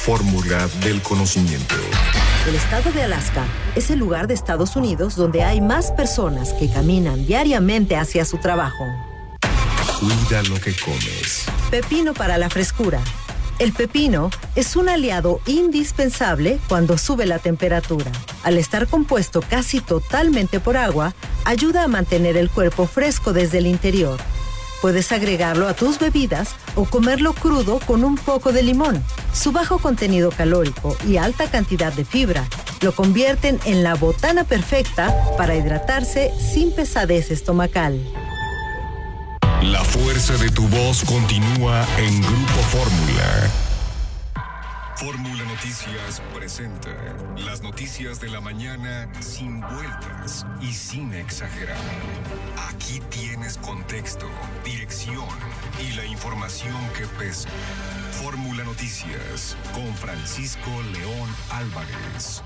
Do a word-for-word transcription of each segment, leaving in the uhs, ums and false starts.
fórmula del conocimiento. El estado de Alaska es el lugar de Estados Unidos donde hay más personas que caminan diariamente hacia su trabajo. Cuida lo que comes. Pepino para la frescura. El pepino es un aliado indispensable cuando sube la temperatura. Al estar compuesto casi totalmente por agua, ayuda a mantener el cuerpo fresco desde el interior. Puedes agregarlo a tus bebidas o comerlo crudo con un poco de limón. Su bajo contenido calórico y alta cantidad de fibra lo convierten en la botana perfecta para hidratarse sin pesadez estomacal. La fuerza de tu voz continúa en Grupo Fórmula. Fórmula Noticias presenta las noticias de la mañana sin vueltas y sin exagerar. Aquí tienes contexto, dirección y la información que pesa. Fórmula Noticias con Francisco León Álvarez.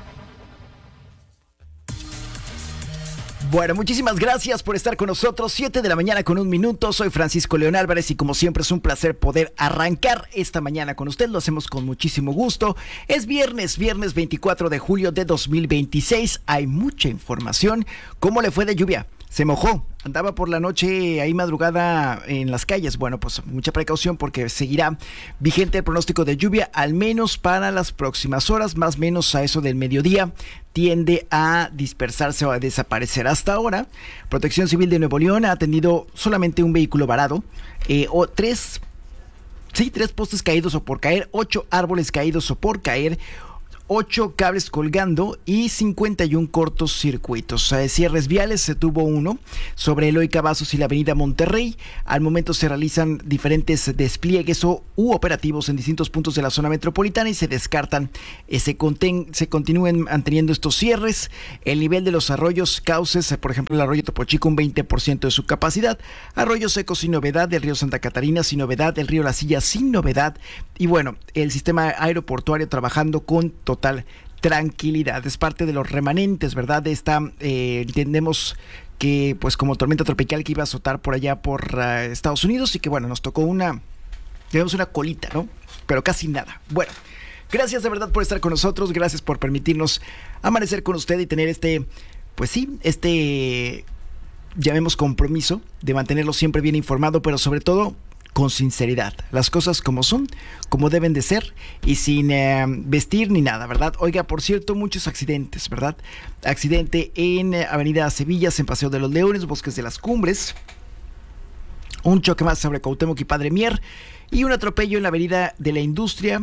Bueno, muchísimas gracias por estar con nosotros. siete de la mañana con un minuto. Soy Francisco León Álvarez y como siempre es un placer poder arrancar esta mañana con usted. Lo hacemos con muchísimo gusto. Es viernes, viernes veinticuatro de julio de dos mil veintiséis. Hay mucha información. ¿Cómo le fue de lluvia? Se mojó, andaba por la noche ahí madrugada en las calles. Bueno, pues mucha precaución porque seguirá vigente el pronóstico de lluvia, al menos para las próximas horas, más o menos a eso del mediodía. Tiende a dispersarse o a desaparecer. Hasta ahora, Protección Civil de Nuevo León ha atendido solamente un vehículo varado, eh, o tres, sí, tres postes caídos o por caer, ocho árboles caídos o por caer, ocho cables colgando y cincuenta y uno cortocircuitos. Eh, cierres viales se tuvo uno sobre Eloy Cavazos y la avenida Monterrey. Al momento se realizan diferentes despliegues o u operativos en distintos puntos de la zona metropolitana y se descartan, eh, se, conten, se continúen manteniendo estos cierres. El nivel de los arroyos, cauces, eh, por ejemplo el arroyo Topo Chico un veinte por ciento de su capacidad, Arroyo Seco sin novedad, el río Santa Catarina sin novedad, el río La Silla sin novedad y bueno, el sistema aeroportuario trabajando con total tranquilidad. Es parte de los remanentes, ¿verdad? De esta, eh, entendemos que pues como tormenta tropical que iba a azotar por allá por uh, Estados Unidos y que bueno, nos tocó una, digamos una colita, ¿no? Pero casi nada. Bueno, gracias de verdad por estar con nosotros, gracias por permitirnos amanecer con usted y tener este, pues sí, este, llamemos compromiso de mantenerlo siempre bien informado, pero sobre todo con sinceridad, las cosas como son, como deben de ser y sin eh, vestir ni nada, ¿verdad? Oiga, por cierto, muchos accidentes, ¿verdad? Accidente en eh, Avenida Sevillas, en Paseo de los Leones, Bosques de las Cumbres, un choque más sobre Cuauhtémoc y Padre Mier y un atropello en la Avenida de la Industria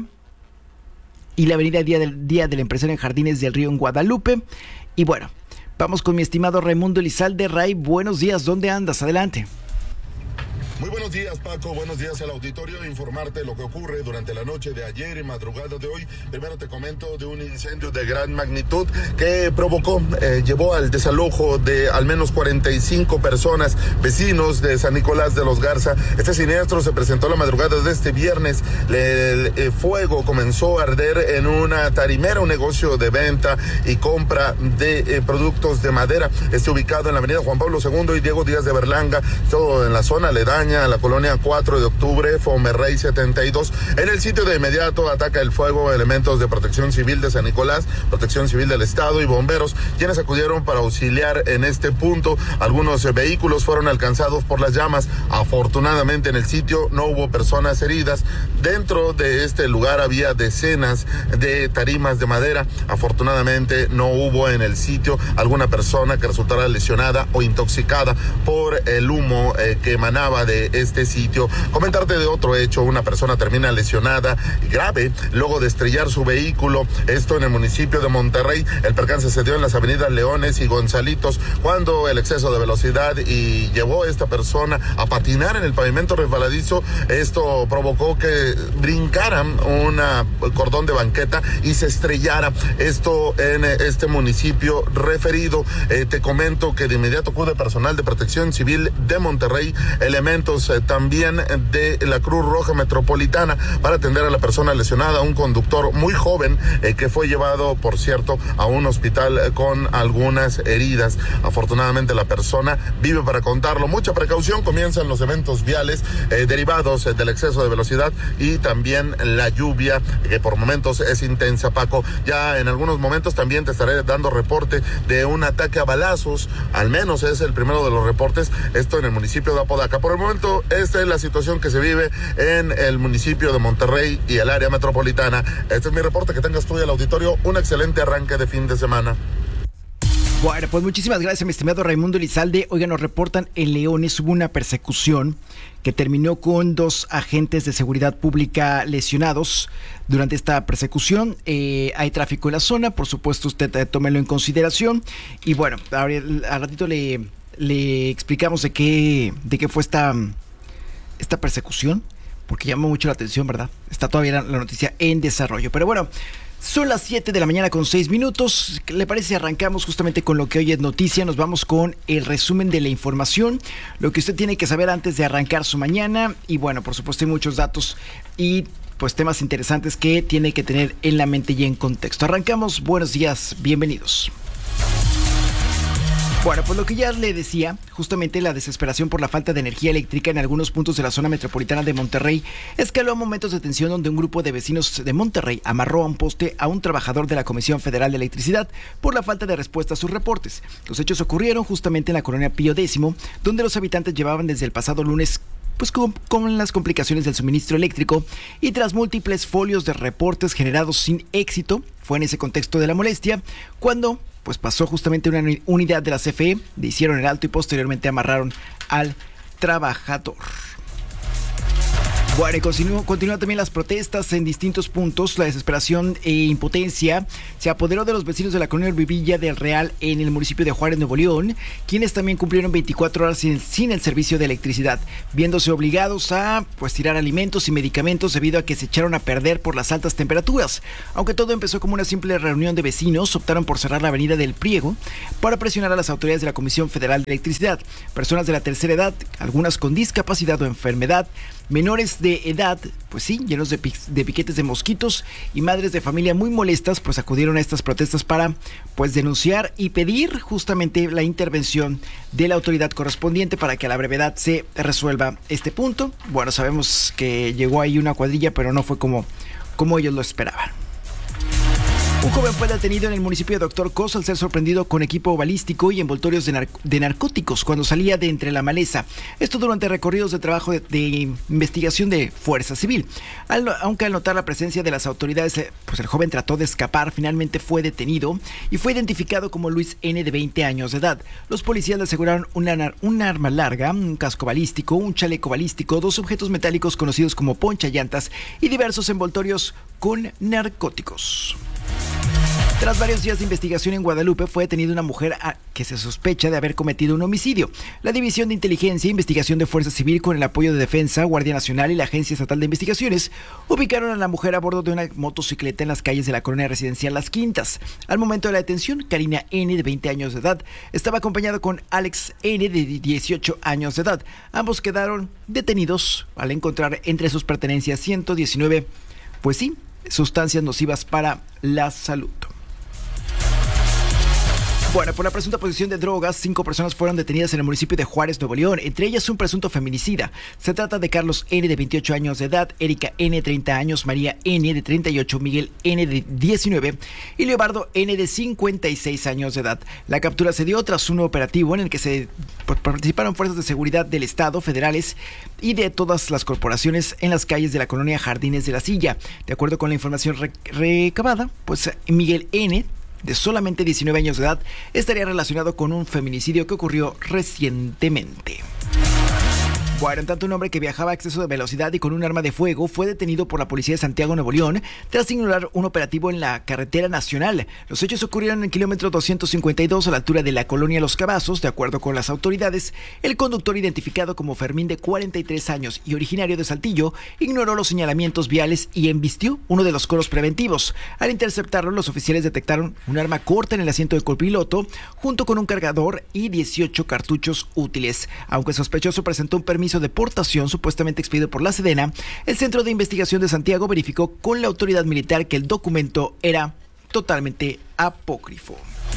y la Avenida Día del, Día del Empresario en Jardines del Río en Guadalupe. Y bueno, vamos con mi estimado Raimundo Elizalde. Ray, buenos días, ¿dónde andas? Adelante. Muy buenos días, Paco. Buenos días al auditorio. Informarte lo que ocurre durante la noche de ayer y madrugada de hoy. Primero te comento de un incendio de gran magnitud que provocó, eh, llevó al desalojo de al menos cuarenta y cinco personas, vecinos de San Nicolás de los Garza. Este siniestro se presentó la madrugada de este viernes. El, el fuego comenzó a arder en una tarimera, un negocio de venta y compra de eh, productos de madera. Está ubicado en la avenida Juan Pablo segundo y Diego Díaz de Berlanga, todo en la zona aledaña a la colonia cuatro de octubre, Fomerrey setenta y dos. En el sitio de inmediato ataca el fuego elementos de Protección Civil de San Nicolás, Protección Civil del Estado y bomberos, quienes acudieron para auxiliar en este punto. Algunos eh, vehículos fueron alcanzados por las llamas. Afortunadamente en el sitio no hubo personas heridas. Dentro de este lugar había decenas de tarimas de madera. Afortunadamente no hubo en el sitio alguna persona que resultara lesionada o intoxicada por el humo eh, que emanaba de este sitio. Comentarte de otro hecho: una persona termina lesionada grave luego de estrellar su vehículo, esto en el municipio de Monterrey. El percance se dio en las avenidas Leones y Gonzalitos cuando el exceso de velocidad y llevó a esta persona a patinar en el pavimento resbaladizo. Esto provocó que brincara un cordón de banqueta y se estrellara, esto en este municipio referido. Eh, te comento que de inmediato acude personal de Protección Civil de Monterrey, elementos elementos eh, también de la Cruz Roja Metropolitana para atender a la persona lesionada, un conductor muy joven eh, que fue llevado, por cierto, a un hospital eh, con algunas heridas. Afortunadamente la persona vive para contarlo. Mucha precaución, comienzan los eventos viales eh, derivados eh, del exceso de velocidad y también la lluvia que por momentos es intensa, Paco. Ya en algunos momentos también te estaré dando reporte de un ataque a balazos, al menos es el primero de los reportes, esto en el municipio de Apodaca. Por el momento, esta es la situación que se vive en el municipio de Monterrey y el área metropolitana. Este es mi reporte, que tengas tú y el auditorio un excelente arranque de fin de semana. Bueno, pues muchísimas gracias, mi estimado Raimundo Elizalde. Oigan, nos reportan en Leones hubo una persecución que terminó con dos agentes de seguridad pública lesionados. Durante esta persecución eh, hay tráfico en la zona, por supuesto usted eh, tómelo en consideración. Y bueno, ahora, al ratito le, le explicamos de qué, de qué fue esta, esta persecución, porque llamó mucho la atención, ¿verdad? Está todavía la, la noticia en desarrollo, pero bueno. Son las siete de la mañana con seis minutos. ¿Le parece si arrancamos justamente con lo que hoy es noticia? Nos vamos con el resumen de la información, lo que usted tiene que saber antes de arrancar su mañana. Y bueno, por supuesto hay muchos datos y pues temas interesantes que tiene que tener en la mente y en contexto. Arrancamos, buenos días, bienvenidos. Bueno, pues lo que ya le decía, justamente la desesperación por la falta de energía eléctrica en algunos puntos de la zona metropolitana de Monterrey escaló a momentos de tensión donde un grupo de vecinos de Monterrey amarró a un poste a un trabajador de la Comisión Federal de Electricidad por la falta de respuesta a sus reportes. Los hechos ocurrieron justamente en la colonia Pío X, donde los habitantes llevaban desde el pasado lunes pues con, con las complicaciones del suministro eléctrico y tras múltiples folios de reportes generados sin éxito. Fue en ese contexto de la molestia cuando pues pasó justamente una unidad de la C F E, le hicieron el alto y posteriormente amarraron al trabajador. Bueno, y continúan continúa también las protestas en distintos puntos. La desesperación e impotencia se apoderó de los vecinos de la colonia Vivilla del Real en el municipio de Juárez, Nuevo León, quienes también cumplieron veinticuatro horas sin, sin el servicio de electricidad, viéndose obligados a pues tirar alimentos y medicamentos debido a que se echaron a perder por las altas temperaturas. Aunque todo empezó como una simple reunión de vecinos, optaron por cerrar la avenida del Priego para presionar a las autoridades de la Comisión Federal de Electricidad. Personas de la tercera edad, algunas con discapacidad o enfermedad, menores de edad, pues sí, llenos de, pi- de piquetes de mosquitos y madres de familia muy molestas, pues acudieron a estas protestas para pues denunciar y pedir justamente la intervención de la autoridad correspondiente para que a la brevedad se resuelva este punto. Bueno, sabemos que llegó ahí una cuadrilla, pero no fue como, como ellos lo esperaban. Un joven fue detenido en el municipio de Doctor Cos al ser sorprendido con equipo balístico y envoltorios de, nar- de narcóticos cuando salía de entre la maleza. Esto durante recorridos de trabajo de, de investigación de Fuerza Civil. Al, aunque al notar la presencia de las autoridades, pues el joven trató de escapar, finalmente fue detenido y fue identificado como Luis N. de veinte años de edad. Los policías le aseguraron una, una arma larga, un casco balístico, un chaleco balístico, dos objetos metálicos conocidos como ponchallantas y diversos envoltorios con narcóticos. Tras varios días de investigación en Guadalupe, fue detenida una mujer a que se sospecha de haber cometido un homicidio. La División de Inteligencia e Investigación de Fuerza Civil, con el apoyo de Defensa, Guardia Nacional y la Agencia Estatal de Investigaciones, ubicaron a la mujer a bordo de una motocicleta en las calles de la colonia residencial Las Quintas. Al momento de la detención, Karina N., de veinte años de edad, estaba acompañado con Alex N., de dieciocho años de edad. Ambos quedaron detenidos al encontrar entre sus pertenencias ciento diecinueve, pues sí, sustancias nocivas para la salud. Bueno, por la presunta posesión de drogas, cinco personas fueron detenidas en el municipio de Juárez, Nuevo León, entre ellas un presunto feminicida. Se trata de Carlos N., de veintiocho años de edad, Erika N., de treinta años, María N., de treinta y ocho, Miguel N., de diecinueve y Leobardo N., de cincuenta y seis años de edad. La captura se dio tras un operativo en el que se participaron fuerzas de seguridad del Estado, federales y de todas las corporaciones en las calles de la colonia Jardines de la Silla. De acuerdo con la información re- recabada, pues Miguel N., de solamente diecinueve años de edad, estaría relacionado con un feminicidio que ocurrió recientemente. Bueno, en tanto, un hombre que viajaba a exceso de velocidad y con un arma de fuego fue detenido por la policía de Santiago, Nuevo León, tras ignorar un operativo en la carretera nacional. Los hechos ocurrieron en el kilómetro doscientos cincuenta y dos a la altura de la colonia Los Cavazos. De acuerdo con las autoridades, el conductor, identificado como Fermín, de cuarenta y tres años y originario de Saltillo, ignoró los señalamientos viales y embistió uno de los coros preventivos. Al interceptarlo, los oficiales detectaron un arma corta en el asiento del copiloto, junto con un cargador y dieciocho cartuchos útiles. Aunque el sospechoso presentó un permiso permiso de portación supuestamente expedido por la Sedena, el Centro de Investigación de Santiago verificó con la autoridad militar que el documento era totalmente apócrifo.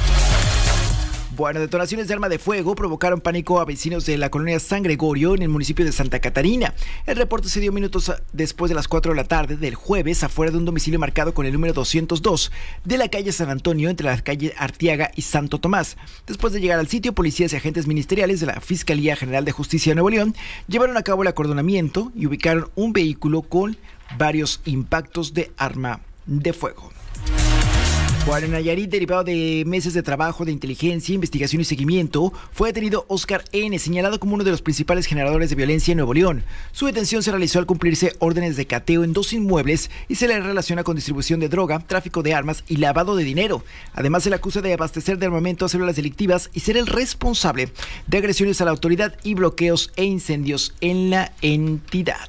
Bueno, detonaciones de arma de fuego provocaron pánico a vecinos de la colonia San Gregorio en el municipio de Santa Catarina. El reporte se dio minutos después de las cuatro de la tarde del jueves afuera de un domicilio marcado con el número doscientos dos de la calle San Antonio entre la calle Artiaga y Santo Tomás. Después de llegar al sitio, policías y agentes ministeriales de la Fiscalía General de Justicia de Nuevo León llevaron a cabo el acordonamiento y ubicaron un vehículo con varios impactos de arma de fuego. Bueno, en Nayarit, derivado de meses de trabajo de inteligencia, investigación y seguimiento, fue detenido Oscar N., señalado como uno de los principales generadores de violencia en Nuevo León. Su detención se realizó al cumplirse órdenes de cateo en dos inmuebles y se le relaciona con distribución de droga, tráfico de armas y lavado de dinero. Además, se le acusa de abastecer de armamento a células delictivas y ser el responsable de agresiones a la autoridad y bloqueos e incendios en la entidad.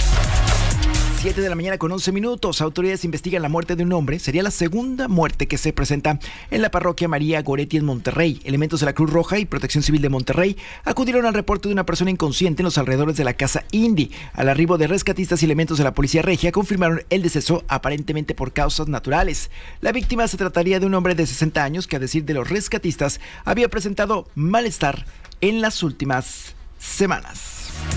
siete de la mañana con once minutos. Autoridades investigan la muerte de un hombre. Sería la segunda muerte que se presenta en la parroquia María Goretti en Monterrey. Elementos de la Cruz Roja y Protección Civil de Monterrey acudieron al reporte de una persona inconsciente en los alrededores de la casa Indy. Al arribo de rescatistas y elementos de la Policía Regia confirmaron el deceso aparentemente por causas naturales. La víctima se trataría de un hombre de sesenta años que, a decir de los rescatistas, había presentado malestar en las últimas semanas.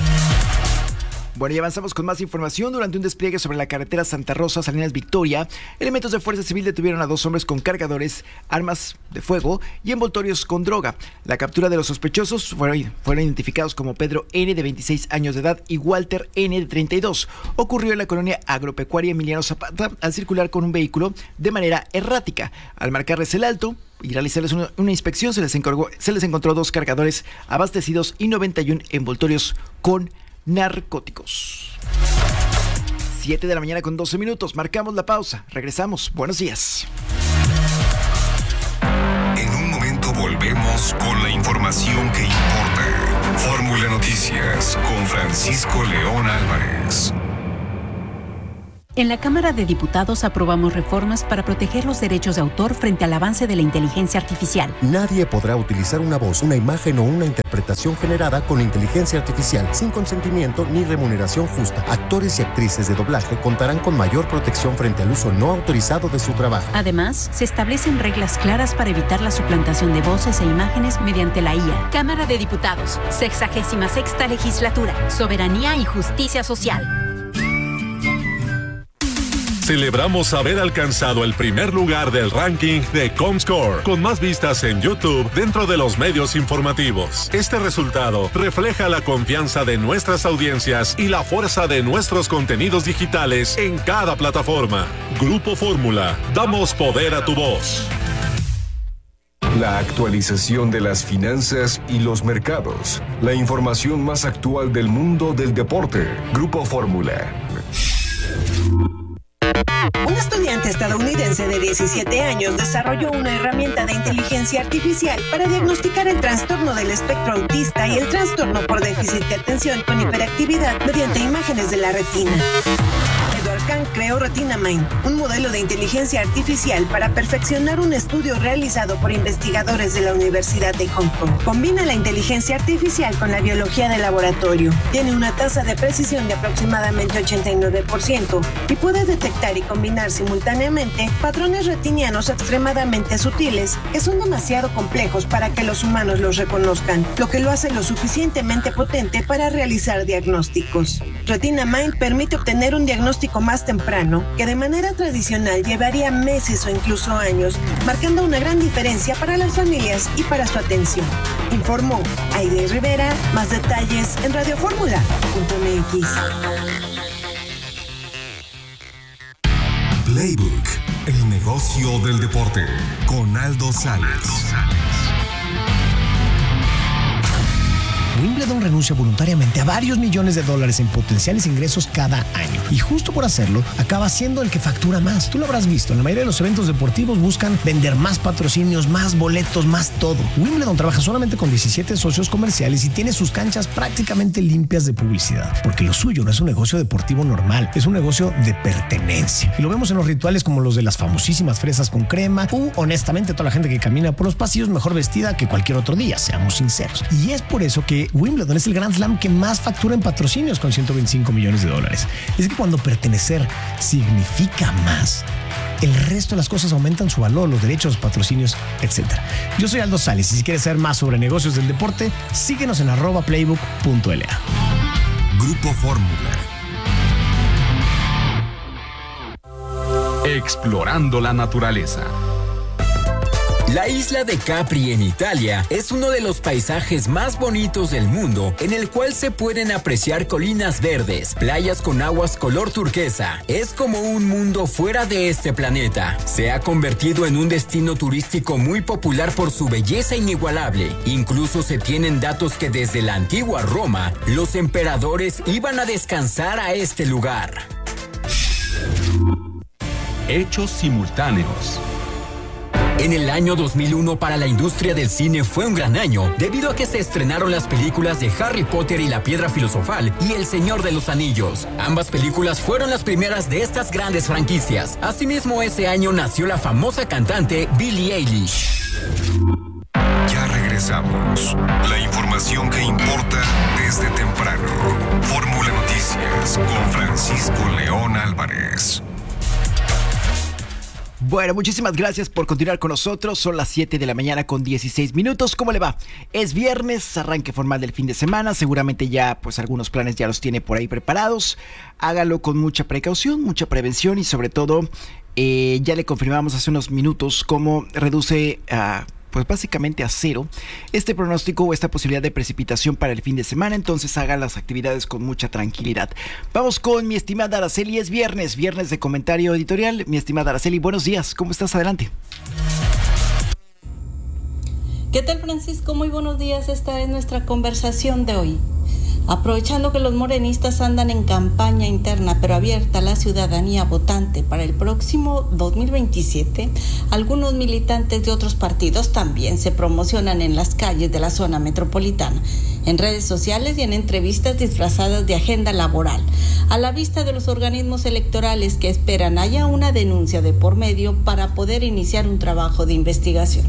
Bueno, y avanzamos con más información. Durante un despliegue sobre la carretera Santa Rosa, Salinas Victoria, elementos de Fuerza Civil detuvieron a dos hombres con cargadores, armas de fuego y envoltorios con droga. La captura de los sospechosos fueron, fueron identificados como Pedro N., de veintiséis años de edad, y Walter N., de treinta y dos. Ocurrió en la colonia agropecuaria Emiliano Zapata al circular con un vehículo de manera errática. Al marcarles el alto y realizarles una, una inspección, se les, encargó, se les encontró dos cargadores abastecidos y noventa y uno envoltorios con narcóticos. siete de la mañana con doce minutos. Marcamos la pausa. Regresamos. Buenos días. En un momento volvemos con la información que importa. Fórmula Noticias con Francisco León Álvarez. En la Cámara de Diputados aprobamos reformas para proteger los derechos de autor frente al avance de la inteligencia artificial. Nadie podrá utilizar una voz, una imagen o una interpretación generada con inteligencia artificial sin consentimiento ni remuneración justa. Actores y actrices de doblaje contarán con mayor protección frente al uso no autorizado de su trabajo. Además, se establecen reglas claras para evitar la suplantación de voces e imágenes mediante la I A. Cámara de Diputados, sexagésima sexta legislatura, soberanía y justicia social. Celebramos haber alcanzado el primer lugar del ranking de Comscore, con más vistas en YouTube dentro de los medios informativos. Este resultado refleja la confianza de nuestras audiencias y la fuerza de nuestros contenidos digitales en cada plataforma. Grupo Fórmula, damos poder a tu voz. La actualización de las finanzas y los mercados. La información más actual del mundo del deporte. Grupo Fórmula. Un estudiante estadounidense de diecisiete años desarrolló una herramienta de inteligencia artificial para diagnosticar el trastorno del espectro autista y el trastorno por déficit de atención con hiperactividad mediante imágenes de la retina. Edward Kang creó Retina Mind, un modelo de inteligencia artificial para perfeccionar un estudio realizado por investigadores de la Universidad de Hong Kong. Combina la inteligencia artificial con la biología de laboratorio. Tiene una tasa de precisión de aproximadamente ochenta y nueve por ciento y puede detectar y combinar simultáneamente patrones retinianos extremadamente sutiles que son demasiado complejos para que los humanos los reconozcan, lo que lo hace lo suficientemente potente para realizar diagnósticos. Retina Mind permite obtener un diagnóstico más temprano que de manera tradicional llevaría meses o incluso años, marcando una gran diferencia para las familias y para su atención. Informó Aide Rivera. Más detalles en radioformula punto m x. Playbook, el negocio del deporte, con Aldo Sales. Wimbledon renuncia voluntariamente a varios millones de dólares en potenciales ingresos cada año. Y justo por hacerlo, acaba siendo el que factura más. Tú lo habrás visto, en la mayoría de los eventos deportivos buscan vender más patrocinios, más boletos, más todo. Wimbledon trabaja solamente con diecisiete socios comerciales y tiene sus canchas prácticamente limpias de publicidad. Porque lo suyo no es un negocio deportivo normal, es un negocio de pertenencia. Y lo vemos en los rituales como los de las famosísimas fresas con crema u, honestamente, toda la gente que camina por los pasillos mejor vestida que cualquier otro día, seamos sinceros. Y es por eso que porque Wimbledon es el Grand Slam que más factura en patrocinios con ciento veinticinco millones de dólares. Es que cuando pertenecer significa más, el resto de las cosas aumentan su valor, los derechos, patrocinios, etcétera. Yo soy Aldo Sales y si quieres saber más sobre negocios del deporte, síguenos en arroba playbook punto l a. Grupo Fórmula. Explorando la naturaleza. La isla de Capri en Italia es uno de los paisajes más bonitos del mundo, en el cual se pueden apreciar colinas verdes, playas con aguas color turquesa. Es como un mundo fuera de este planeta. Se ha convertido en un destino turístico muy popular por su belleza inigualable. Incluso se tienen datos que desde la antigua Roma, los emperadores iban a descansar a este lugar. Hechos simultáneos. En el año dos mil uno para la industria del cine fue un gran año, debido a que se estrenaron las películas de Harry Potter y la Piedra Filosofal y El Señor de los Anillos. Ambas películas fueron las primeras de estas grandes franquicias. Asimismo, ese año nació la famosa cantante Billie Eilish. Ya regresamos. La información que importa desde temprano. Fórmula Noticias con Francisco León Álvarez. Bueno, muchísimas gracias por continuar con nosotros. Son las siete de la mañana con dieciséis minutos. ¿Cómo le va? Es viernes, arranque formal del fin de semana. Seguramente ya, pues, algunos planes ya los tiene por ahí preparados. Hágalo con mucha precaución, mucha prevención y sobre todo, eh, ya le confirmamos hace unos minutos cómo reduce a... Uh, pues básicamente a cero este pronóstico o esta posibilidad de precipitación para el fin de semana. Entonces hagan las actividades con mucha tranquilidad. Vamos con mi estimada Araceli. Es viernes, viernes de comentario editorial. Mi estimada Araceli, buenos días, ¿cómo estás? Adelante. ¿Qué tal, Francisco? Muy buenos días. Esta es nuestra conversación de hoy. Aprovechando que los morenistas andan en campaña interna pero abierta a la ciudadanía votante para el próximo dos mil veintisiete, algunos militantes de otros partidos también se promocionan en las calles de la zona metropolitana, en redes sociales y en entrevistas disfrazadas de agenda laboral, a la vista de los organismos electorales que esperan haya una denuncia de por medio para poder iniciar un trabajo de investigación.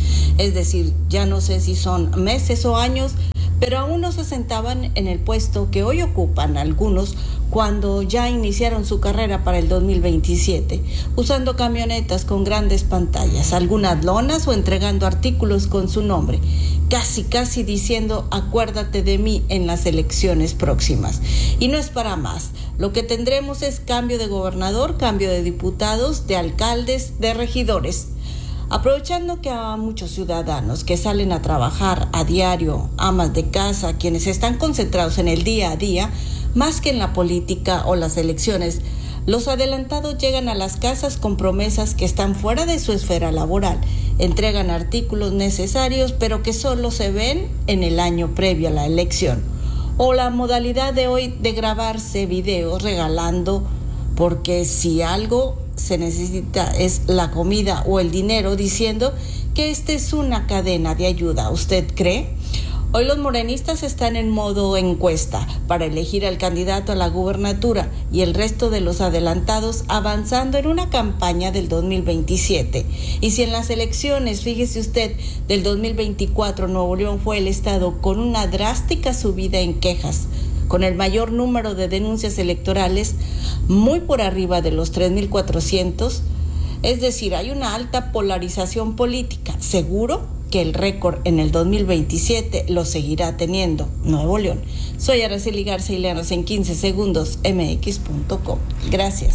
Es decir, ya no sé si son meses o años, pero aún no se sentaban en el puesto que hoy ocupan algunos cuando ya iniciaron su carrera para el dos mil veintisiete, usando camionetas con grandes pantallas, algunas lonas o entregando artículos con su nombre, casi casi diciendo acuérdate de mí en las elecciones próximas. Y no es para más, lo que tendremos es cambio de gobernador, cambio de diputados, de alcaldes, de regidores. Aprovechando que a muchos ciudadanos que salen a trabajar a diario, amas de casa, quienes están concentrados en el día a día, más que en la política o las elecciones, los adelantados llegan a las casas con promesas que están fuera de su esfera laboral, entregan artículos necesarios pero que solo se ven en el año previo a la elección. O la modalidad de hoy de grabarse videos regalando, porque si algo se necesita es la comida o el dinero, diciendo que esta es una cadena de ayuda. ¿Usted cree? Hoy los morenistas están en modo encuesta para elegir al candidato a la gubernatura y el resto de los adelantados avanzando en una campaña del dos mil veintisiete. Y si en las elecciones, fíjese usted, del dos mil veinticuatro Nuevo León fue el estado con una drástica subida en quejas, con el mayor número de denuncias electorales, muy por arriba de los tres mil cuatrocientos, es decir, hay una alta polarización política. Seguro que el récord en el dos mil veintisiete lo seguirá teniendo Nuevo León. Soy Araceli Garza y léanos en quince segundos m x punto com. Gracias.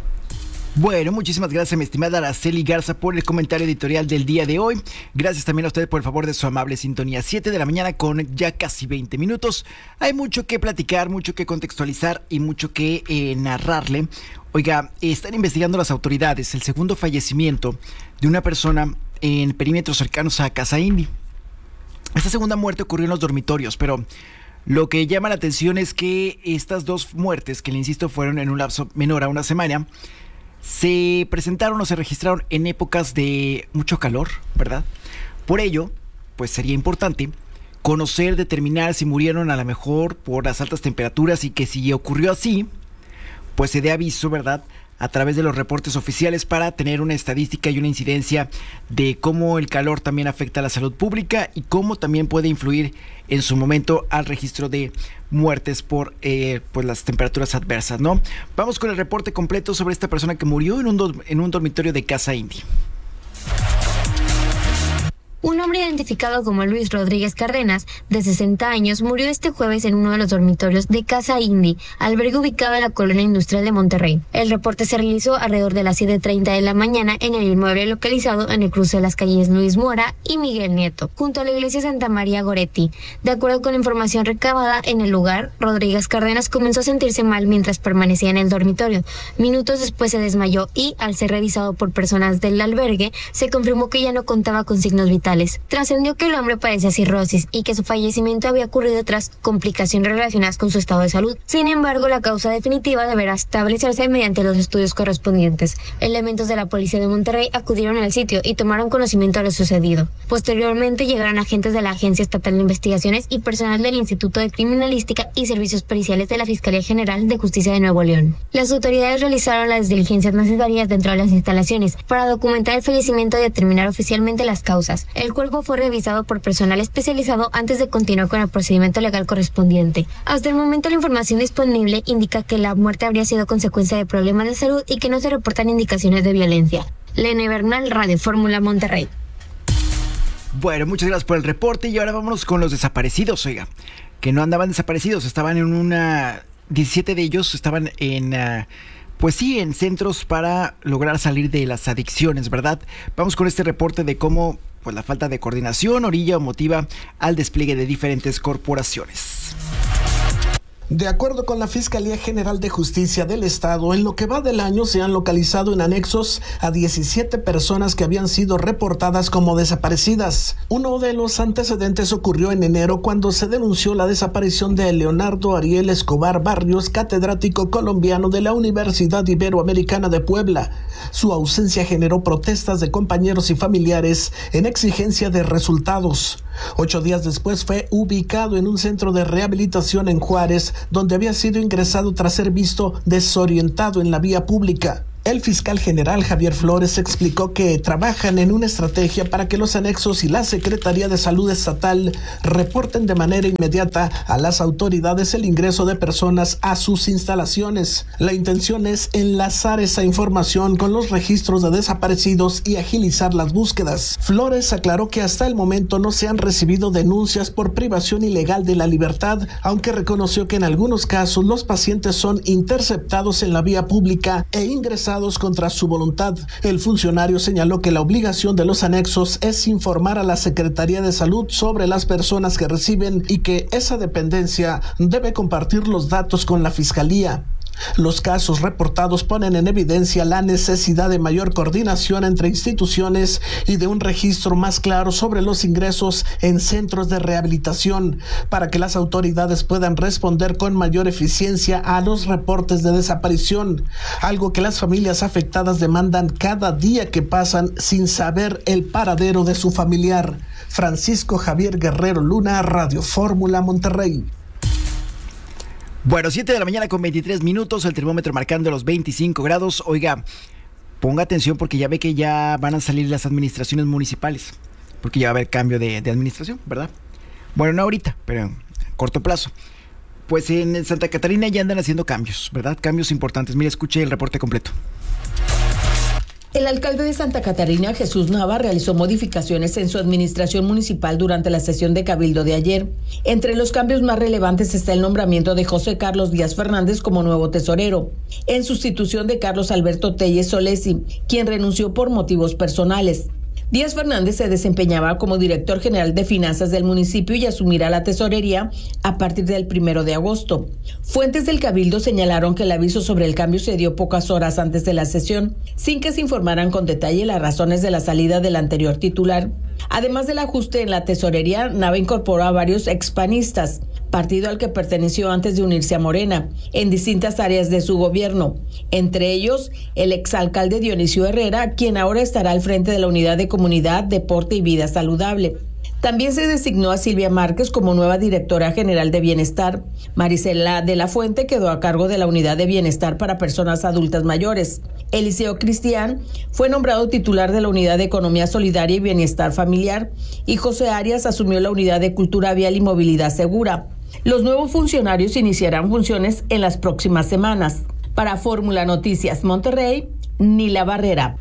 Bueno, muchísimas gracias, mi estimada Araceli Garza, por el comentario editorial del día de hoy. Gracias también a ustedes por el favor de su amable sintonía. siete de la mañana con ya casi veinte minutos. Hay mucho que platicar, mucho que contextualizar y mucho que eh, narrarle. Oiga, están investigando las autoridades el segundo fallecimiento de una persona en perímetros cercanos a Casa Indy. Esta segunda muerte ocurrió en los dormitorios, pero lo que llama la atención es que estas dos muertes, que le insisto fueron en un lapso menor a una semana, se presentaron o se registraron en épocas de mucho calor, ¿verdad? Por ello, pues sería importante conocer, determinar si murieron a lo mejor por las altas temperaturas y que si ocurrió así, pues se dé aviso, ¿verdad?, a través de los reportes oficiales para tener una estadística y una incidencia de cómo el calor también afecta a la salud pública y cómo también puede influir en su momento al registro de muertes por eh, pues las temperaturas adversas, ¿no? Vamos con el reporte completo sobre esta persona que murió en un, do- en un dormitorio de Casa Indy. Un hombre identificado como Luis Rodríguez Cárdenas, de sesenta años, murió este jueves en uno de los dormitorios de Casa Indy, albergue ubicado en la colonia industrial de Monterrey. El reporte se realizó alrededor de las siete treinta de la mañana en el inmueble localizado en el cruce de las calles Luis Mora y Miguel Nieto, junto a la iglesia Santa María Goretti. De acuerdo con la información recabada en el lugar, Rodríguez Cárdenas comenzó a sentirse mal mientras permanecía en el dormitorio. Minutos después se desmayó y, al ser revisado por personas del albergue, se confirmó que ya no contaba con signos vitales. Trascendió que el hombre padecía cirrosis y que su fallecimiento había ocurrido tras complicaciones relacionadas con su estado de salud. Sin embargo, la causa definitiva deberá establecerse mediante los estudios correspondientes. Elementos de la policía de Monterrey acudieron al sitio y tomaron conocimiento de lo sucedido. Posteriormente llegaron agentes de la Agencia Estatal de Investigaciones y personal del Instituto de Criminalística y Servicios Periciales de la Fiscalía General de Justicia de Nuevo León. Las autoridades realizaron las diligencias necesarias dentro de las instalaciones para documentar el fallecimiento y determinar oficialmente las causas. El cuerpo fue revisado por personal especializado antes de continuar con el procedimiento legal correspondiente. Hasta el momento, la información disponible indica que la muerte habría sido consecuencia de problemas de salud y que no se reportan indicaciones de violencia. Lene Bernal, Radio Fórmula, Monterrey. Bueno, muchas gracias por el reporte y ahora vámonos con los desaparecidos, oiga, que no andaban desaparecidos, estaban en una... diecisiete de ellos estaban en... Uh, Pues sí, en centros para lograr salir de las adicciones, ¿verdad? Vamos con este reporte de cómo pues, la falta de coordinación orilla o motiva al despliegue de diferentes corporaciones. De acuerdo con la Fiscalía General de Justicia del Estado, en lo que va del año se han localizado en anexos a diecisiete personas que habían sido reportadas como desaparecidas. Uno de los antecedentes ocurrió en enero cuando se denunció la desaparición de Leonardo Ariel Escobar Barrios, catedrático colombiano de la Universidad Iberoamericana de Puebla. Su ausencia generó protestas de compañeros y familiares en exigencia de resultados. Ocho días después fue ubicado en un centro de rehabilitación en Juárez, donde había sido ingresado tras ser visto desorientado en la vía pública. El fiscal general Javier Flores explicó que trabajan en una estrategia para que los anexos y la Secretaría de Salud Estatal reporten de manera inmediata a las autoridades el ingreso de personas a sus instalaciones. La intención es enlazar esa información con los registros de desaparecidos y agilizar las búsquedas. Flores aclaró que hasta el momento no se han recibido denuncias por privación ilegal de la libertad, aunque reconoció que en algunos casos los pacientes son interceptados en la vía pública e ingresados contra su voluntad. El funcionario señaló que la obligación de los anexos es informar a la Secretaría de Salud sobre las personas que reciben y que esa dependencia debe compartir los datos con la Fiscalía. Los casos reportados ponen en evidencia la necesidad de mayor coordinación entre instituciones y de un registro más claro sobre los ingresos en centros de rehabilitación para que las autoridades puedan responder con mayor eficiencia a los reportes de desaparición, algo que las familias afectadas demandan cada día que pasan sin saber el paradero de su familiar. Francisco Javier Guerrero Luna, Radio Fórmula, Monterrey. Bueno, siete de la mañana con veintitrés minutos, el termómetro marcando los veinticinco grados. Oiga, ponga atención porque ya ve que ya van a salir las administraciones municipales, porque ya va a haber cambio de, de administración, ¿verdad? Bueno, no ahorita, pero en corto plazo. Pues en Santa Catarina ya andan haciendo cambios, ¿verdad? Cambios importantes. Mire, escuche el reporte completo. El alcalde de Santa Catarina, Jesús Nava, realizó modificaciones en su administración municipal durante la sesión de Cabildo de ayer. Entre los cambios más relevantes está el nombramiento de José Carlos Díaz Fernández como nuevo tesorero, en sustitución de Carlos Alberto Telles Solesi, quien renunció por motivos personales. Díaz Fernández se desempeñaba como director general de finanzas del municipio y asumirá la tesorería a partir del primero de agosto. Fuentes del Cabildo señalaron que el aviso sobre el cambio se dio pocas horas antes de la sesión, sin que se informaran con detalle las razones de la salida del anterior titular. Además del ajuste en la tesorería, Nava incorporó a varios expanistas, partido al que perteneció antes de unirse a Morena, en distintas áreas de su gobierno. Entre ellos, el exalcalde Dionisio Herrera, quien ahora estará al frente de la Unidad de Comunidad, Deporte y Vida Saludable. También se designó a Silvia Márquez como nueva directora general de Bienestar. Marisela de la Fuente quedó a cargo de la Unidad de Bienestar para Personas Adultas Mayores. Eliseo Cristian fue nombrado titular de la Unidad de Economía Solidaria y Bienestar Familiar y José Arias asumió la Unidad de Cultura Vial y Movilidad Segura. Los nuevos funcionarios iniciarán funciones en las próximas semanas. Para Fórmula Noticias Monterrey, Nila Barrera.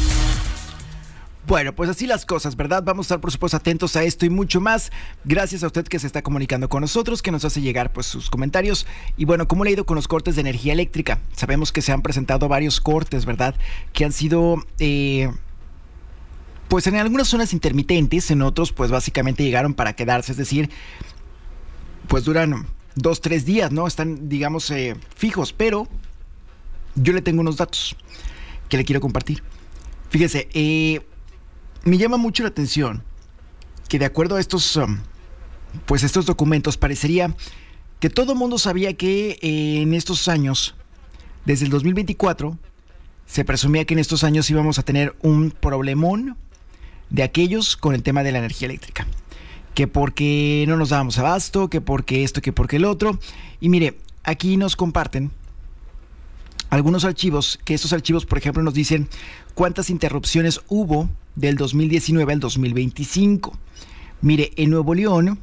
Bueno, pues así las cosas, ¿verdad? Vamos a estar, por supuesto, atentos a esto y mucho más. Gracias a usted que se está comunicando con nosotros, que nos hace llegar pues sus comentarios. Y bueno, ¿cómo le ha ido con los cortes de energía eléctrica? Sabemos que se han presentado varios cortes, ¿verdad? Que han sido, eh, pues en algunas zonas intermitentes, en otros pues básicamente llegaron para quedarse. Es decir, pues duran dos, tres días, ¿no? Están, digamos, eh, fijos, pero yo le tengo unos datos que le quiero compartir. Fíjese, eh... me llama mucho la atención que de acuerdo a estos, um, pues estos documentos, parecería que todo el mundo sabía que eh, en estos años, desde el dos mil veinticuatro, se presumía que en estos años íbamos a tener un problemón de aquellos con el tema de la energía eléctrica. Que porque no nos dábamos abasto, que porque esto, que porque el otro. Y mire, aquí nos comparten algunos archivos, que estos archivos, por ejemplo, nos dicen cuántas interrupciones hubo del dos mil diecinueve al dos mil veinticinco. Mire, en Nuevo León,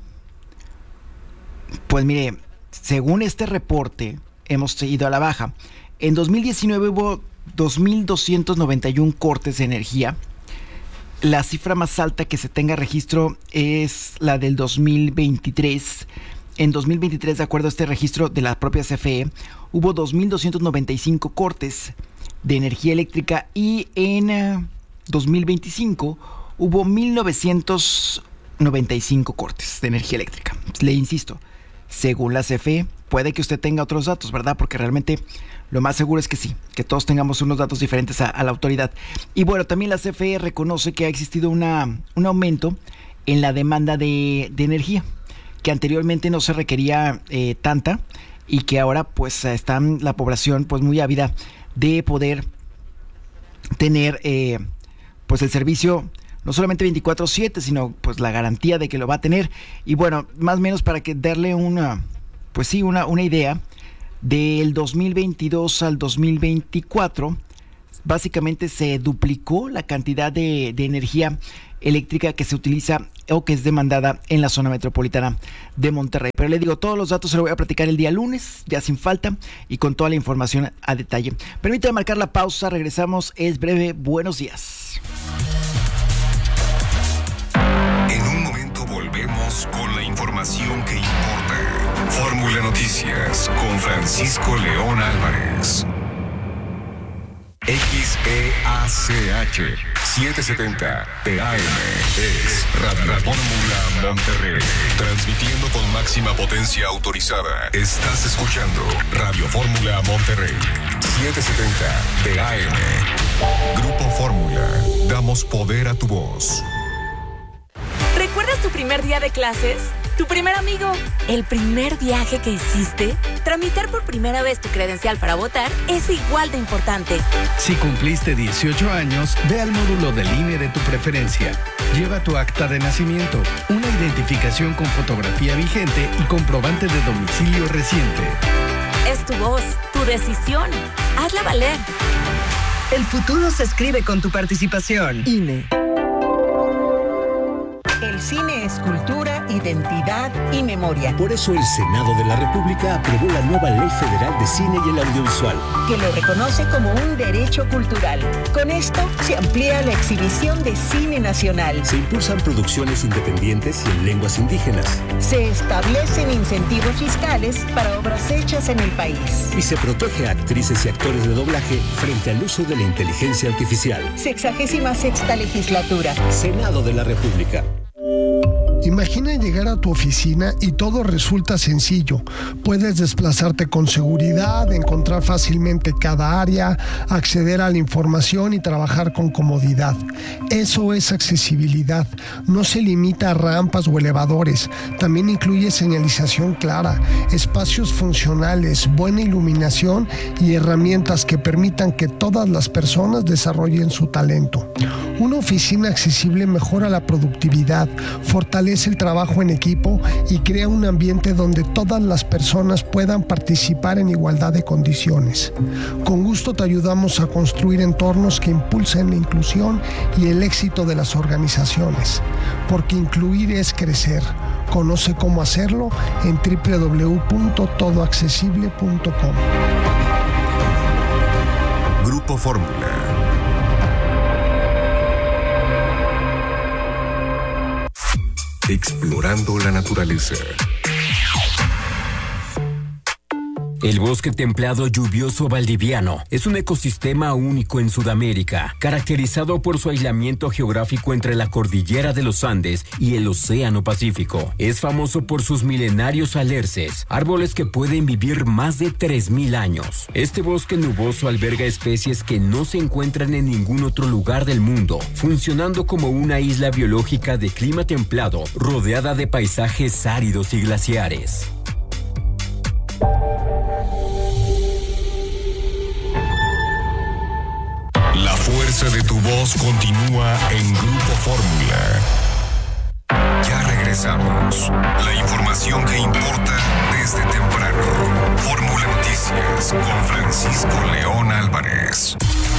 pues mire, según este reporte, hemos ido a la baja. En dos mil diecinueve hubo dos mil doscientos noventa y uno cortes de energía. La cifra más alta que se tenga registro es la del dos mil veintitrés. En dos mil veintitrés, de acuerdo a este registro de la propia C F E, hubo dos mil doscientos noventa y cinco cortes de energía eléctrica y en uh, dos mil veinticinco hubo mil novecientos noventa y cinco cortes de energía eléctrica. Le insisto, según la C F E, puede que usted tenga otros datos, ¿verdad? Porque realmente lo más seguro es que sí, que todos tengamos unos datos diferentes a, a la autoridad. Y bueno, también la C F E reconoce que ha existido una, un aumento en la demanda de, de energía, que anteriormente no se requería eh, tanta y que ahora pues está la población pues muy ávida de poder tener eh, pues el servicio no solamente veinticuatro siete, sino pues la garantía de que lo va a tener. Y bueno, más o menos para que darle una pues sí, una, una idea, del dos mil veintidós al dos mil veinticuatro básicamente se duplicó la cantidad de, de energía eléctrica que se utiliza o que es demandada en la zona metropolitana de Monterrey. Pero le digo, todos los datos se los voy a platicar el día lunes, ya sin falta, y con toda la información a detalle. Permítame marcar la pausa, regresamos, es breve, buenos días. En un momento volvemos con la información que importa. Fórmula Noticias con Francisco León Álvarez. X E A C H setecientos setenta P A M es Radio Fórmula Monterrey, transmitiendo con máxima potencia autorizada. Estás escuchando Radio Fórmula Monterrey, setecientos setenta P A M. Grupo Fórmula, damos poder a tu voz. ¿Recuerdas tu primer día de clases? ¿Tu primer amigo? ¿El primer viaje que hiciste? Tramitar por primera vez tu credencial para votar es igual de importante. Si cumpliste dieciocho años, ve al módulo del I N E de tu preferencia. Lleva tu acta de nacimiento, una identificación con fotografía vigente y comprobante de domicilio reciente. Es tu voz, tu decisión. Hazla valer. El futuro se escribe con tu participación. I N E. El cine es cultura, identidad y memoria. Por eso el Senado de la República aprobó la nueva Ley Federal de Cine y el Audiovisual, que lo reconoce como un derecho cultural. Con esto se amplía la exhibición de cine nacional. Se impulsan producciones independientes y en lenguas indígenas. Se establecen incentivos fiscales para obras hechas en el país. Y se protege a actrices y actores de doblaje frente al uso de la inteligencia artificial. Sexagésima sexta legislatura. Senado de la República. Imagina llegar a tu oficina y todo resulta sencillo. Puedes desplazarte con seguridad, encontrar fácilmente cada área, acceder a la información y trabajar con comodidad. Eso es accesibilidad. No se limita a rampas o elevadores. También incluye señalización clara, espacios funcionales, buena iluminación y herramientas que permitan que todas las personas desarrollen su talento. Una oficina accesible mejora la productividad, fortalece fortalece el trabajo en equipo y crea un ambiente donde todas las personas puedan participar en igualdad de condiciones. Con gusto te ayudamos a construir entornos que impulsen la inclusión y el éxito de las organizaciones, porque incluir es crecer. Conoce cómo hacerlo en doble u doble u doble u punto todo accesible punto com. Grupo Fórmula. Explorando la naturaleza. El bosque templado lluvioso valdiviano es un ecosistema único en Sudamérica, caracterizado por su aislamiento geográfico entre la cordillera de los Andes y el Océano Pacífico. Es famoso por sus milenarios alerces, árboles que pueden vivir más de tres mil años. Este bosque nuboso alberga especies que no se encuentran en ningún otro lugar del mundo, funcionando como una isla biológica de clima templado, rodeada de paisajes áridos y glaciares. La fuerza de tu voz continúa en Grupo Fórmula. Ya regresamos. La información que importa desde temprano. Fórmula Noticias con Francisco León Álvarez.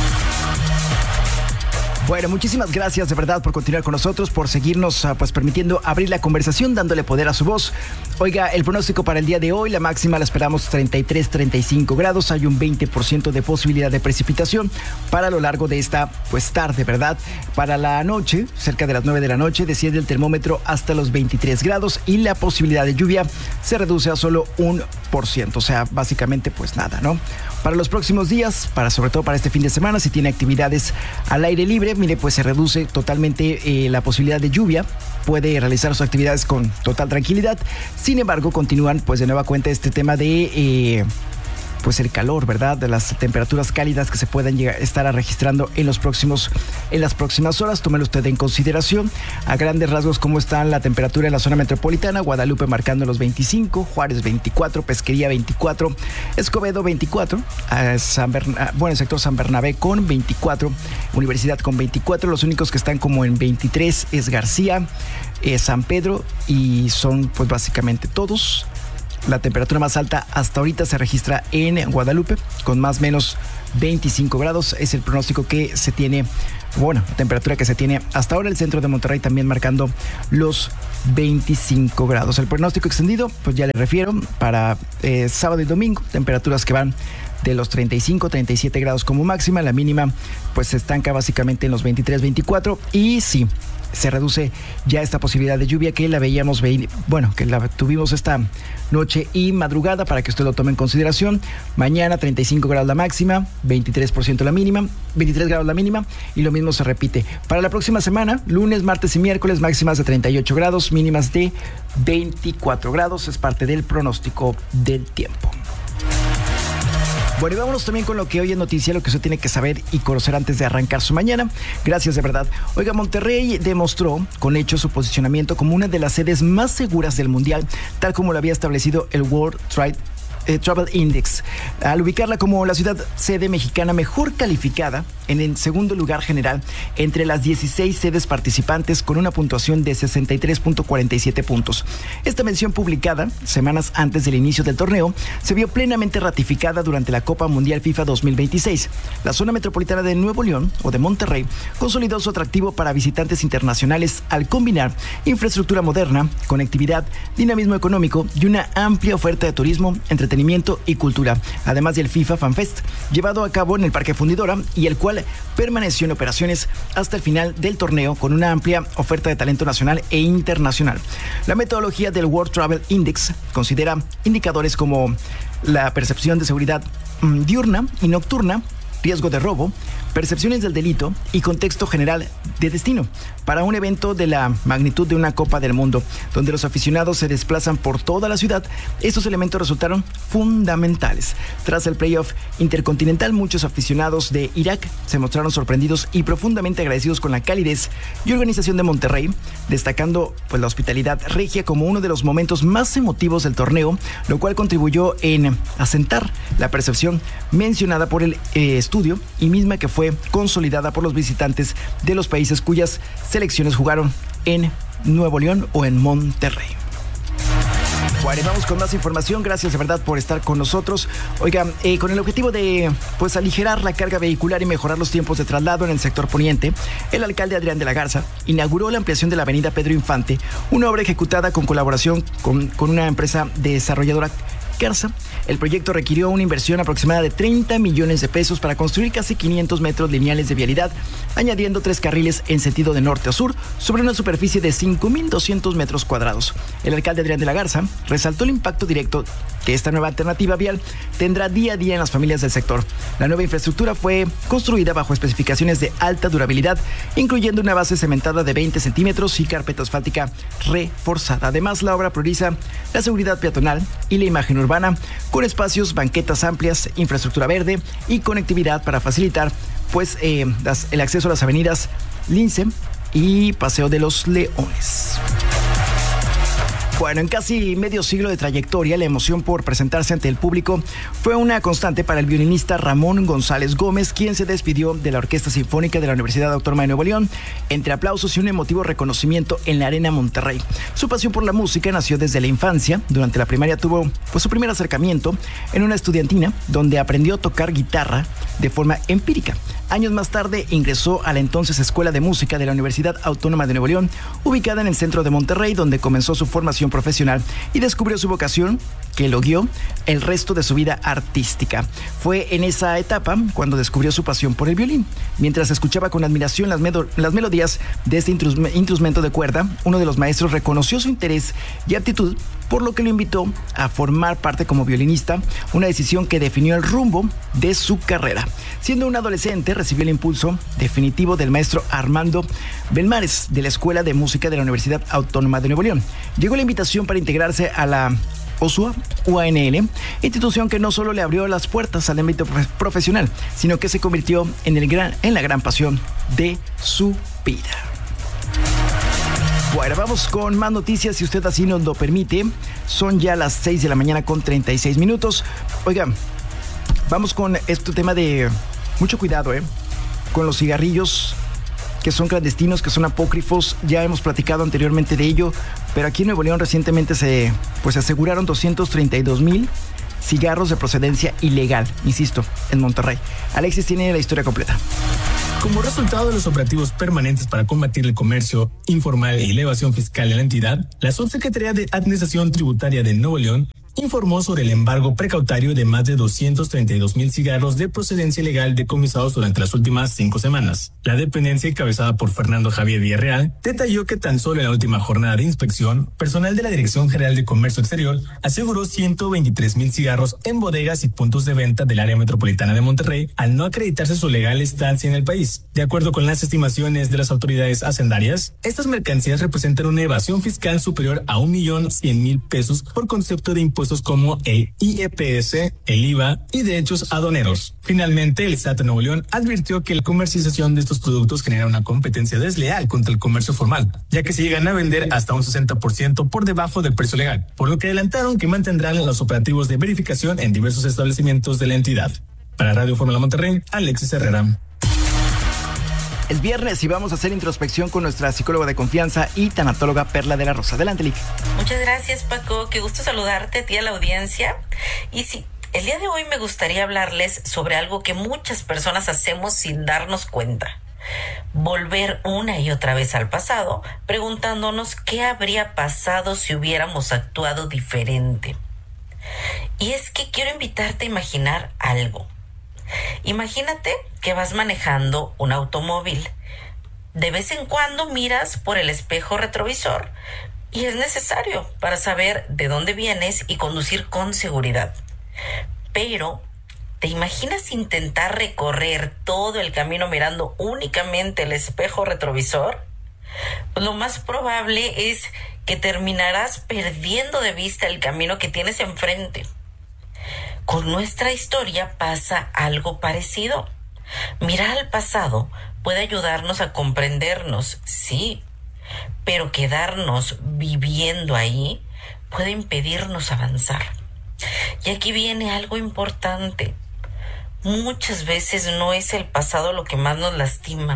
Bueno, muchísimas gracias de verdad por continuar con nosotros, por seguirnos uh, pues permitiendo abrir la conversación, dándole poder a su voz. Oiga, el pronóstico para el día de hoy, la máxima la esperamos treinta y tres, treinta y cinco grados, hay un veinte por ciento de posibilidad de precipitación para lo largo de esta pues tarde, ¿verdad? Para la noche, cerca de las nueve de la noche, desciende el termómetro hasta los veintitrés grados y la posibilidad de lluvia se reduce a solo un por ciento, o sea, básicamente pues nada, ¿no? Para los próximos días, para sobre todo para este fin de semana, si tiene actividades al aire libre, mire, pues se reduce totalmente eh, la posibilidad de lluvia, puede realizar sus actividades con total tranquilidad. Sin embargo, continúan pues de nueva cuenta este tema de eh, pues el calor, ¿verdad? De las temperaturas cálidas que se puedan llegar, estar registrando en los próximos, en las próximas horas. Tómelo usted en consideración. A grandes rasgos, cómo está la temperatura en la zona metropolitana: Guadalupe marcando los veinticinco, Juárez veinticuatro, Pesquería veinticuatro, Escobedo veinticuatro, San Bern- bueno, el sector San Bernabé con veinticuatro, Universidad con veinticuatro. Los únicos que están como en veintitrés es García, eh, San Pedro, y son pues básicamente todos. La temperatura más alta hasta ahorita se registra en Guadalupe, con más o menos veinticinco grados. Es el pronóstico que se tiene, bueno, la temperatura que se tiene hasta ahora. El centro de Monterrey también marcando los veinticinco grados. El pronóstico extendido, pues ya le refiero, para eh, sábado y domingo, temperaturas que van de los treinta y cinco, treinta y siete grados como máxima. La mínima pues se estanca básicamente en los veintitrés, veinticuatro, y sí, se reduce ya esta posibilidad de lluvia que la veíamos, bueno, que la tuvimos esta noche y madrugada, para que usted lo tome en consideración. Mañana treinta y cinco grados la máxima, veintitrés por ciento la mínima, veintitrés grados la mínima, y lo mismo se repite para la próxima semana, lunes, martes y miércoles, máximas de treinta y ocho grados, mínimas de veinticuatro grados. Es parte del pronóstico del tiempo. Bueno, y vámonos también con lo que hoy es noticia, lo que usted tiene que saber y conocer antes de arrancar su mañana. Gracias, de verdad. Oiga, Monterrey demostró con hechos su posicionamiento como una de las sedes más seguras del mundial, tal como lo había establecido el World Trade Eh, Travel Index, al ubicarla como la ciudad sede mexicana mejor calificada en el segundo lugar general entre las dieciséis sedes participantes, con una puntuación de sesenta y tres punto cuarenta y siete puntos. Esta mención, publicada semanas antes del inicio del torneo, se vio plenamente ratificada durante la Copa Mundial FIFA dos mil veintiséis. La zona metropolitana de Nuevo León, o de Monterrey, consolidó su atractivo para visitantes internacionales al combinar infraestructura moderna, conectividad, dinamismo económico y una amplia oferta de turismo, entretenimiento y cultura, además del FIFA Fan Fest, llevado a cabo en el Parque Fundidora, y el cual permaneció en operaciones hasta el final del torneo, con una amplia oferta de talento nacional e internacional. La metodología del World Travel Index considera indicadores como la percepción de seguridad mmm, diurna y nocturna, riesgo de robo, percepciones del delito y contexto general de destino para un evento de la magnitud de una Copa del Mundo, donde los aficionados se desplazan por toda la ciudad. Estos elementos resultaron fundamentales. Tras el playoff intercontinental, muchos aficionados de Irak se mostraron sorprendidos y profundamente agradecidos con la calidez y organización de Monterrey, destacando pues la hospitalidad regia como uno de los momentos más emotivos del torneo, lo cual contribuyó en asentar la percepción mencionada por el eh, estudio, y misma que fue consolidada por los visitantes de los países cuyas selecciones jugaron en Nuevo León o en Monterrey. Bueno, vamos con más información. Gracias de verdad por estar con nosotros. Oigan, eh, con el objetivo de pues aligerar la carga vehicular y mejorar los tiempos de traslado en el sector poniente, el alcalde Adrián de la Garza inauguró la ampliación de la avenida Pedro Infante, una obra ejecutada con colaboración con, con una empresa desarrolladora Garza. El proyecto requirió una inversión aproximada de treinta millones de pesos para construir casi quinientos metros lineales de vialidad, añadiendo tres carriles en sentido de norte a sur sobre una superficie de cinco mil doscientos metros cuadrados. El alcalde Adrián de la Garza resaltó el impacto directo que esta nueva alternativa vial tendrá día a día en las familias del sector. La nueva infraestructura fue construida bajo especificaciones de alta durabilidad, incluyendo una base cementada de veinte centímetros y carpeta asfáltica reforzada. Además, la obra prioriza la seguridad peatonal y la imagen urbana, con espacios, banquetas amplias, infraestructura verde y conectividad para facilitar pues eh, las, el acceso a las avenidas Lince y Paseo de los Leones. Bueno, en casi medio siglo de trayectoria, la emoción por presentarse ante el público fue una constante para el violinista Ramón González Gómez, quien se despidió de la Orquesta Sinfónica de la Universidad Autónoma de Nuevo León entre aplausos y un emotivo reconocimiento en la Arena Monterrey. Su pasión por la música nació desde la infancia. Durante la primaria tuvo pues, su primer acercamiento en una estudiantina donde aprendió a tocar guitarra de forma empírica. Años más tarde ingresó a la entonces Escuela de Música de la Universidad Autónoma de Nuevo León, ubicada en el centro de Monterrey, donde comenzó su formación profesional y descubrió su vocación, que lo guió el resto de su vida artística. Fue en esa etapa cuando descubrió su pasión por el violín. Mientras escuchaba con admiración las, medo- las melodías de este intrus- instrumento de cuerda, uno de los maestros reconoció su interés y aptitud, por lo que lo invitó a formar parte como violinista, una decisión que definió el rumbo de su carrera. Siendo un adolescente, recibió el impulso definitivo del maestro Armando Belmares, de la Escuela de Música de la Universidad Autónoma de Nuevo León. Llegó la invitación para integrarse a la O S U A U A N L, institución que no solo le abrió las puertas al ámbito profesional, sino que se convirtió en, el gran, en la gran pasión de su vida. Bueno, vamos con más noticias, si usted así nos lo permite. Son ya las seis de la mañana con treinta y seis minutos. Oigan, vamos con este tema de mucho cuidado, ¿eh? Con los cigarrillos que son clandestinos, que son apócrifos. Ya hemos platicado anteriormente de ello, pero aquí en Nuevo León recientemente se pues aseguraron doscientos treinta y dos mil cigarros de procedencia ilegal, insisto, en Monterrey. Alexis tiene la historia completa. Como resultado de los operativos permanentes para combatir el comercio informal y la evasión fiscal en la entidad, la Subsecretaría de Administración Tributaria de Nuevo León informó sobre el embargo precautario de más de doscientos treinta y dos mil cigarros de procedencia ilegal decomisados durante las últimas cinco semanas. La dependencia, encabezada por Fernando Javier Villarreal, detalló que tan solo en la última jornada de inspección, personal de la Dirección General de Comercio Exterior aseguró ciento veintitrés mil cigarros en bodegas y puntos de venta del área metropolitana de Monterrey, al no acreditarse su legal estancia en el país. De acuerdo con las estimaciones de las autoridades hacendarias, estas mercancías representan una evasión fiscal superior a un millón cien mil pesos por concepto de impuestos como el I E P S, el I V A y derechos aduaneros. Finalmente, el S A T de Nuevo León advirtió que la comercialización de estos productos genera una competencia desleal contra el comercio formal, ya que se llegan a vender hasta un sesenta por ciento por debajo del precio legal, por lo que adelantaron que mantendrán los operativos de verificación en diversos establecimientos de la entidad. Para Radio Fórmula Monterrey, Alexis Herrera. Es viernes y vamos a hacer introspección con nuestra psicóloga de confianza y tanatóloga Perla de la Rosa. Adelante, Lick. Muchas gracias, Paco. Qué gusto saludarte a ti, a la audiencia. Y sí, el día de hoy me gustaría hablarles sobre algo que muchas personas hacemos sin darnos cuenta. Volver una y otra vez al pasado, preguntándonos qué habría pasado si hubiéramos actuado diferente. Y es que quiero invitarte a imaginar algo. Imagínate que vas manejando un automóvil. De vez en cuando miras por el espejo retrovisor y es necesario para saber de dónde vienes y conducir con seguridad. Pero, ¿te imaginas intentar recorrer todo el camino mirando únicamente el espejo retrovisor? Pues lo más probable es que terminarás perdiendo de vista el camino que tienes enfrente. Con nuestra historia pasa algo parecido. Mirar al pasado puede ayudarnos a comprendernos, sí, pero quedarnos viviendo ahí puede impedirnos avanzar. Y aquí viene algo importante. Muchas veces no es el pasado lo que más nos lastima,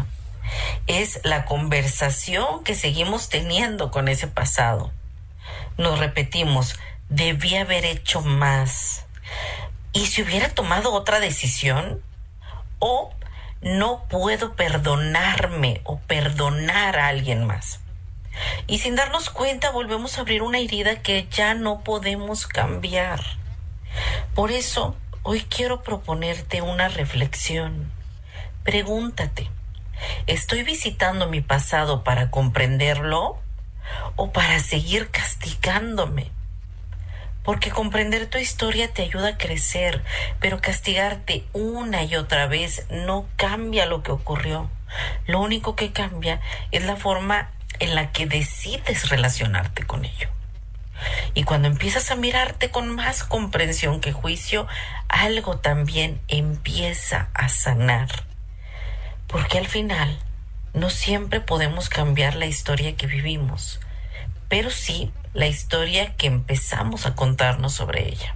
es la conversación que seguimos teniendo con ese pasado. Nos repetimos, debí haber hecho más. ¿Y si hubiera tomado otra decisión? O no puedo perdonarme o perdonar a alguien más. Y sin darnos cuenta volvemos a abrir una herida que ya no podemos cambiar. Por eso, hoy quiero proponerte una reflexión. Pregúntate, ¿estoy visitando mi pasado para comprenderlo o para seguir castigándome? Porque comprender tu historia te ayuda a crecer, pero castigarte una y otra vez no cambia lo que ocurrió. Lo único que cambia es la forma en la que decides relacionarte con ello. Y cuando empiezas a mirarte con más comprensión que juicio, algo también empieza a sanar. Porque al final, no siempre podemos cambiar la historia que vivimos, pero sí la historia que empezamos a contarnos sobre ella.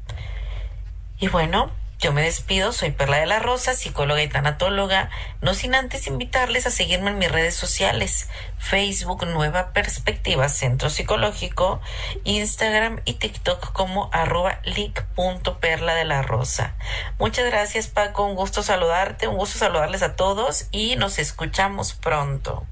Y bueno, yo me despido, soy Perla de la Rosa, psicóloga y tanatóloga, no sin antes invitarles a seguirme en mis redes sociales, Facebook Nueva Perspectiva Centro Psicológico, Instagram y TikTok como arroba lic.perla de la Rosa. Muchas gracias, Paco, un gusto saludarte, un gusto saludarles a todos y nos escuchamos pronto.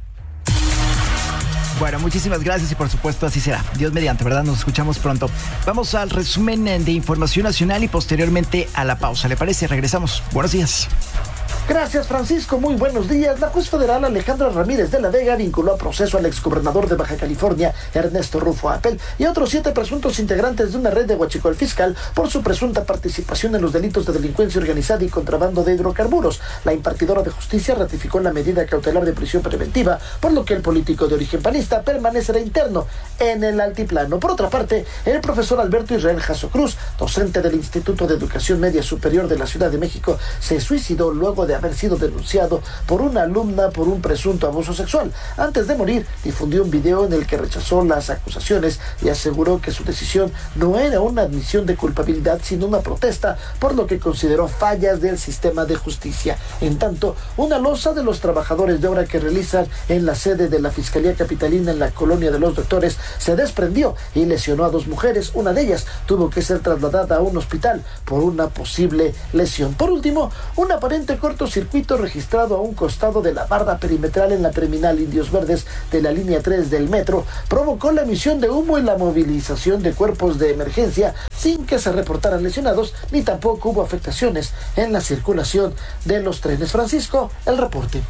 Bueno, muchísimas gracias y por supuesto así será. Dios mediante, ¿verdad? Nos escuchamos pronto. Vamos al resumen de información nacional y posteriormente a la pausa. ¿Le parece? Regresamos. Buenos días. Gracias, Francisco. Muy buenos días. La juez federal Alejandra Ramírez de la Vega vinculó a proceso al exgobernador de Baja California, Ernesto Rufo Apel, y a otros siete presuntos integrantes de una red de huachicol fiscal por su presunta participación en los delitos de delincuencia organizada y contrabando de hidrocarburos. La impartidora de justicia ratificó la medida cautelar de prisión preventiva, por lo que el político de origen panista permanecerá interno en el altiplano. Por otra parte, el profesor Alberto Israel Jasso Cruz, docente del Instituto de Educación Media Superior de la Ciudad de México, se suicidó luego de haber sido denunciado por una alumna por un presunto abuso sexual. Antes de morir, difundió un video en el que rechazó las acusaciones y aseguró que su decisión no era una admisión de culpabilidad, sino una protesta, por lo que consideró fallas del sistema de justicia. En tanto, una losa de los trabajadores de obra que realizan en la sede de la Fiscalía Capitalina en la Colonia de los Doctores se desprendió y lesionó a dos mujeres. Una de ellas tuvo que ser trasladada a un hospital por una posible lesión. Por último, un aparente cortocircuito registrado a un costado de la barda perimetral en la terminal Indios Verdes de la línea tres del metro provocó la emisión de humo y la movilización de cuerpos de emergencia sin que se reportaran lesionados ni tampoco hubo afectaciones en la circulación de los trenes. Francisco, el reporte.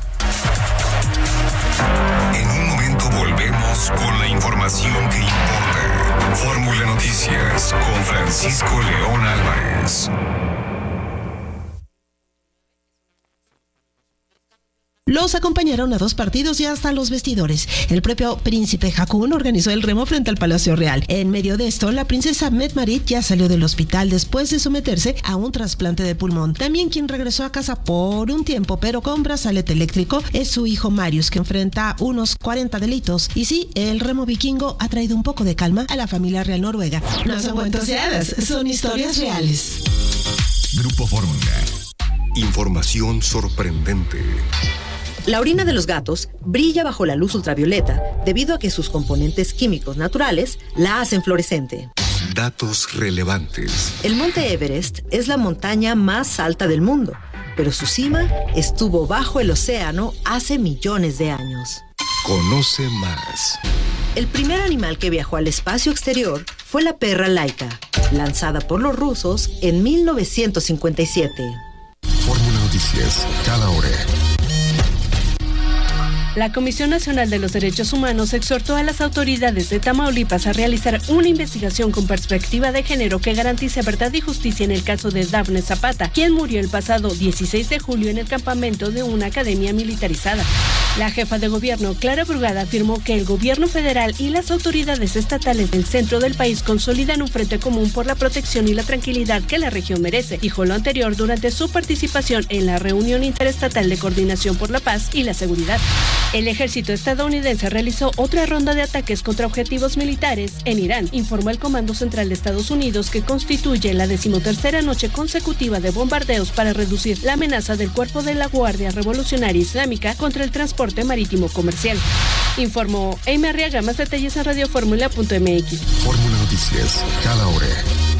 En un momento volvemos con la información que importa. Fórmula Noticias con Francisco León Álvarez. Los acompañaron a dos partidos y hasta los vestidores. El propio príncipe Haakon organizó el remo frente al Palacio Real. En medio de esto, la princesa Mette-Marit ya salió del hospital después de someterse a un trasplante de pulmón. También quien regresó a casa por un tiempo, pero con brazalete eléctrico, es su hijo Marius, que enfrenta unos cuarenta delitos. Y sí, el remo vikingo ha traído un poco de calma a la familia real noruega. No son cuentos de hadas, son historias reales. Grupo Fórmula. Información sorprendente. La orina de los gatos brilla bajo la luz ultravioleta debido a que sus componentes químicos naturales la hacen fluorescente. Datos relevantes. El monte Everest es la montaña más alta del mundo, pero su cima estuvo bajo el océano hace millones de años. Conoce más. El primer animal que viajó al espacio exterior fue la perra Laika, lanzada por los rusos en mil novecientos cincuenta y siete. Fórmula Noticias, cada hora. La Comisión Nacional de los Derechos Humanos exhortó a las autoridades de Tamaulipas a realizar una investigación con perspectiva de género que garantice verdad y justicia en el caso de Dafne Zapata, quien murió el pasado dieciséis de julio en el campamento de una academia militarizada. La jefa de gobierno, Clara Brugada, afirmó que el gobierno federal y las autoridades estatales del centro del país consolidan un frente común por la protección y la tranquilidad que la región merece. Dijo lo anterior durante su participación en la reunión interestatal de coordinación por la paz y la seguridad. El ejército estadounidense realizó otra ronda de ataques contra objetivos militares en Irán, informó el Comando Central de Estados Unidos, que constituye la decimotercera noche consecutiva de bombardeos para reducir la amenaza del Cuerpo de la Guardia Revolucionaria Islámica contra el transporte transporte marítimo comercial. Informó Eime Arriaga, más detalles en radio fórmula punto m x. Fórmula Noticias, cada hora.